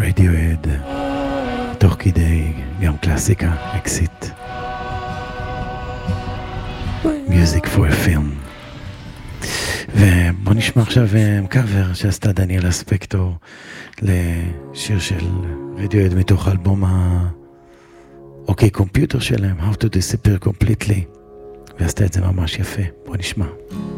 רדיואד, תוך כדי גם קלאסיקה, אקסיט. Music for a film. ובוא נשמע עכשיו קאבר שעשתה דניאלה ספקטור לשיר של רדיואד מתוך אלבום אוקיי קומפיוטר שלהם, How to Disappear Completely, ועשתה את זה ממש יפה. בוא נשמע.